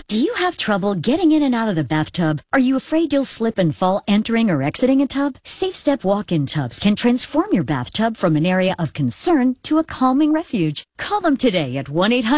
Do you have trouble getting in and out of the bathtub? Are you afraid you'll slip and fall entering or exiting a tub? Safe Step walk-in tubs can transform your bathtub from an area of concern to a calming refuge. Call them today at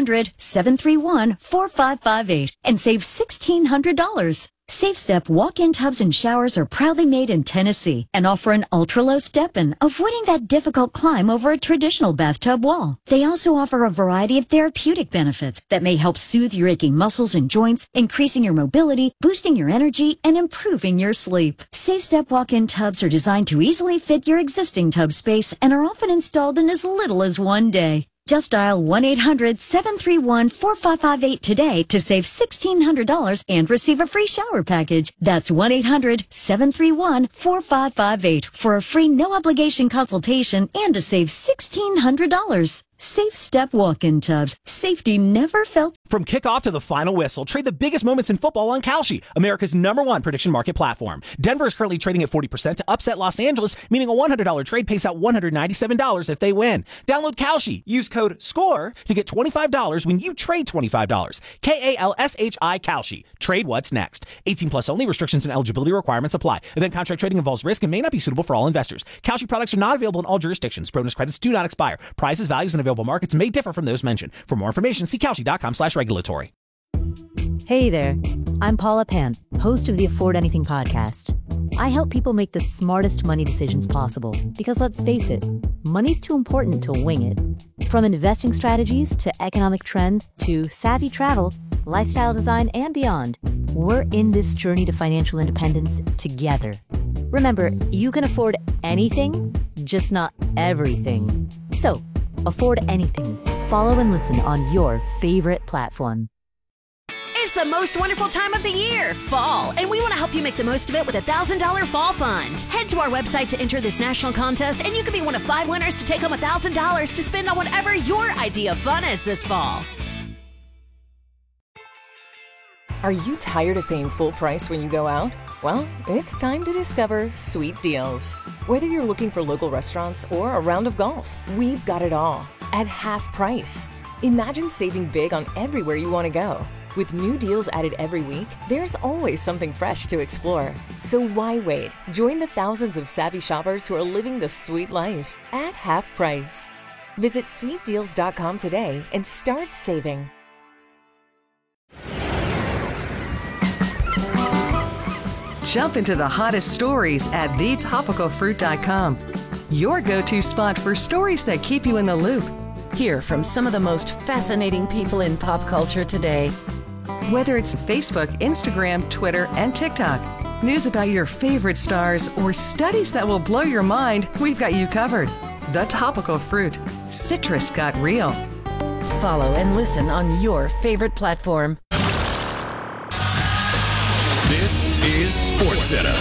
1-800-731-4558 and save $1,600. Safe Step walk-in tubs and showers are proudly made in Tennessee and offer an ultra-low step-in, avoiding that difficult climb over a traditional bathtub wall. They also offer a variety of therapeutic benefits that may help soothe your aching muscles and joints, increasing your mobility, boosting your energy, and improving your sleep. Safe Step walk-in tubs are designed to easily fit your existing tub space and are often installed in as little as one day. Just dial 1-800-731-4558 today to save $1,600 and receive a free shower package. That's 1-800-731-4558 for a free no-obligation consultation and to save $1,600. Safe Step walk-in tubs. Safety never felt. From kickoff to the final whistle, trade the biggest moments in football on Kalshi, America's #1 prediction market platform. Denver is currently trading at 40% to upset Los Angeles, meaning a $100 trade pays out $197 if they win. Download Kalshi. Use code SCORE to get $25 when you trade $25. Kalshi. Kalshi. Trade what's next. 18 plus only. Restrictions and eligibility requirements apply. Event contract trading involves risk and may not be suitable for all investors. Kalshi products are not available in all jurisdictions. Bonus credits do not expire. Prices, values, and available markets may differ from those mentioned. For more information, see Kalshi.com/regulatory. Hey there, I'm Paula Pant, host of the Afford Anything podcast. I help people make the smartest money decisions possible because, let's face it, money's too important to wing it. From investing strategies to economic trends to savvy travel, lifestyle design, and beyond, we're in this journey to financial independence together. Remember, you can afford anything, just not everything. So, afford anything. Follow and listen on your favorite platform. It's the most wonderful time of the year, fall, and we want to help you make the most of it with a $1,000 fall fund. Head to our website to enter this national contest, and you could be one of 5 winners to take home $1,000 to spend on whatever your idea of fun is this fall. Are you tired of paying full price when you go out? Well, it's time to discover Sweet Deals. Whether you're looking for local restaurants or a round of golf, we've got it all at half price. Imagine saving big on everywhere you want to go. With new deals added every week, there's always something fresh to explore. So why wait? Join the thousands of savvy shoppers who are living the sweet life at half price. Visit sweetdeals.com today and start saving. Jump into the hottest stories at thetopicalfruit.com. Your go-to spot for stories that keep you in the loop. Hear from some of the most fascinating people in pop culture today. Whether it's Facebook, Instagram, Twitter, and TikTok, news about your favorite stars, or studies that will blow your mind, we've got you covered. The Topical Fruit. Citrus got real. Follow and listen on your favorite platform. This is SportsCenter.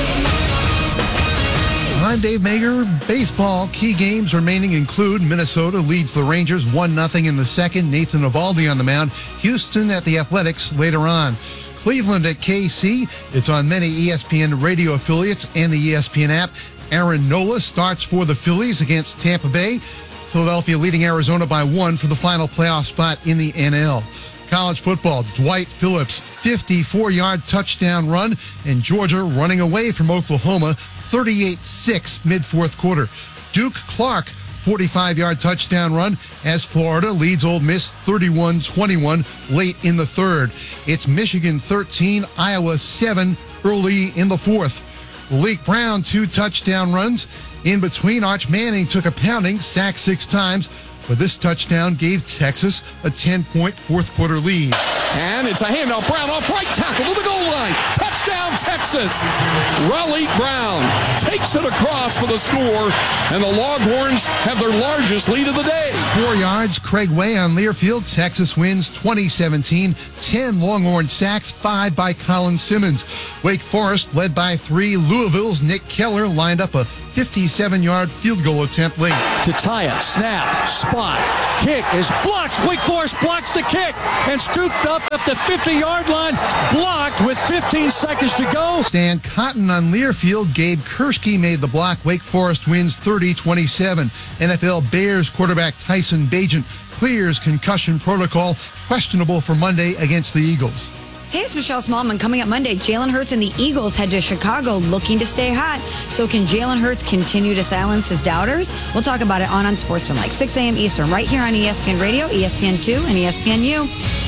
I'm Dave Mager. Baseball key games remaining include Minnesota leads the Rangers 1-0 in the second. Nathan Eovaldi on the mound. Houston at the Athletics later on. Cleveland at KC. It's on many ESPN radio affiliates and the ESPN app. Aaron Nola starts for the Phillies against Tampa Bay. Philadelphia leading Arizona by 1 for the final playoff spot in the NL. College football, Dwight Phillips, 54-yard touchdown run, and Georgia running away from Oklahoma, 38-6 mid-fourth quarter. Duke Clark, 45-yard touchdown run as Florida leads Ole Miss 31-21 late in the third. It's Michigan 13, Iowa 7 early in the fourth. Malik Brown, 2 touchdown runs. In between, Arch Manning took a pounding, sacked 6 times. But this touchdown gave Texas a 10-point fourth quarter lead. And it's a handoff. Brown off right tackle to the goal line. Touchdown, Texas. Raleigh Brown takes it across for the score, and the Longhorns have their largest lead of the day. 4 yards, Craig Way on Learfield. Texas wins 2017. 10 Longhorn sacks, 5 by Colin Simmons. Wake Forest led by 3. Louisville's Nick Keller lined up a 57-yard field goal attempt late. To tie it, snap, spot, kick is blocked. Wake Forest blocks the kick and scooped up at the 50-yard line, blocked with 15 seconds to go. Stan Cotton on Learfield. Gabe Kershke made the block. Wake Forest wins 30-27. NFL Bears quarterback Tyson Bagent clears concussion protocol, questionable for Monday against the Eagles. Hey, it's Michelle Smallman. Coming up Monday, Jalen Hurts and the Eagles head to Chicago looking to stay hot. So can Jalen Hurts continue to silence his doubters? We'll talk about it on Unsportsmanlike, 6 a.m. Eastern, right here on ESPN Radio, ESPN2, and ESPNU.